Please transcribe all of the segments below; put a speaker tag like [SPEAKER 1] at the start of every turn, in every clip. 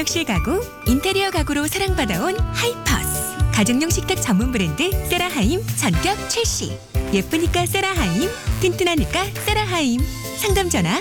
[SPEAKER 1] 격실 가구, 인테리어 가구로 사랑받아온 하이퍼스. 가정용 식탁 전문 브랜드 세라하임 전격 출시. 예쁘니까 세라하임, 튼튼하니까 세라하임. 상담 전화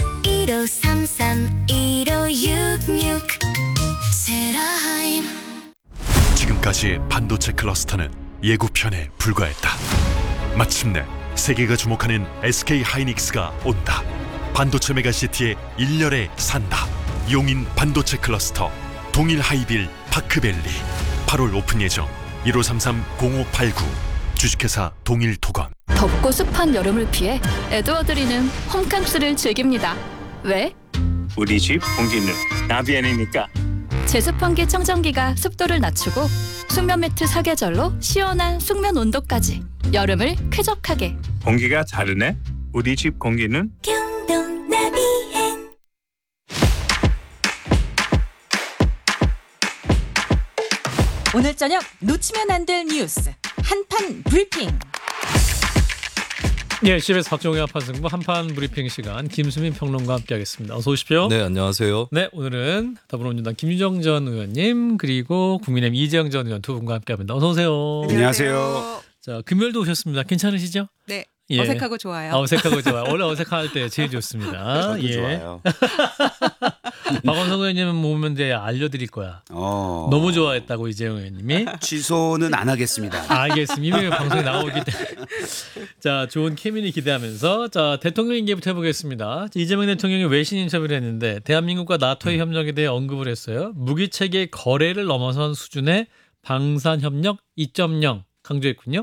[SPEAKER 2] 1533-1566 세라하임.
[SPEAKER 3] 지금까지의 반도체 클러스터는 예고편에 불과했다. 마침내 세계가 주목하는 SK 하이닉스가 온다. 반도체 메가시티의 일렬에 산다. 용인 반도체 클러스터 동일 하이빌 파크밸리 8월 오픈 예정. 1533-0589 주식회사 동일토건.
[SPEAKER 4] 덥고 습한 여름을 피해 에드워드리는 홈캉스를 즐깁니다. 왜?
[SPEAKER 5] 우리 집 공기는 나비엔이니까.
[SPEAKER 4] 제습환기 청정기가 습도를 낮추고 숙면 매트 사계절로 시원한 숙면 온도까지 여름을 쾌적하게.
[SPEAKER 5] 공기가 다르네. 우리 집 공기는
[SPEAKER 2] 경동 나비엔.
[SPEAKER 6] 오늘 저녁 놓치면 안 될 뉴스 한판 브리핑.
[SPEAKER 7] 예, CBS 박종의 한판승부 한판 브리핑 시간 김수민 평론가와 함께하겠습니다. 어서 오십시오.
[SPEAKER 8] 네, 안녕하세요.
[SPEAKER 7] 네, 오늘은 더불어민주당 김유정 전 의원님 그리고 국민의힘 이재영 전 의원 두 분과 함께합니다. 어서 오세요.
[SPEAKER 9] 안녕하세요.
[SPEAKER 7] 자, 금요일도 오셨습니다. 괜찮으시죠?
[SPEAKER 9] 네.
[SPEAKER 7] 예.
[SPEAKER 9] 어색하고 좋아요.
[SPEAKER 7] 어색하고 좋아요. 원래 어색할 때 제일 좋습니다.
[SPEAKER 9] 저도 좋아요.
[SPEAKER 7] 박원석 의원님은 보면 이제 알려드릴 거야. 너무 좋아했다고 이재영 의원님이.
[SPEAKER 9] 취소는 안 하겠습니다.
[SPEAKER 7] 알겠습니다. 이미 방송에 나오기 때문에. 자, 좋은 케미를 기대하면서 자, 대통령 인계부터 해보겠습니다. 이재명 대통령이 외신 인터뷰를 했는데 대한민국과 나토의 협력에 대해 언급을 했어요. 무기체계 거래를 넘어선 수준의 방산협력 2.0 강조했군요.